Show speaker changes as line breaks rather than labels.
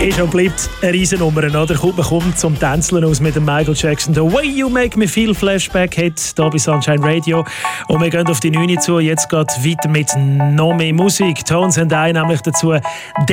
Ist und bleibt eine Riesennummer, oder? Man kommt zum Tänzeln aus mit dem Michael Jackson. «The Way You Make Me Feel» Flashback-Hit hier bei Sunshine Radio. Und wir gehen auf die 9 zu. Jetzt geht es weiter mit noch mehr Musik. Tones and I nämlich dazu